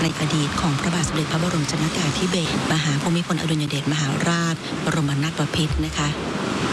ในอดีตของพระบาทสมเด็จพระบรมชนกาธิเบศรมหาภูมิพลอดุลยเดชมหาราชบรมนาถบพิตรนะคะ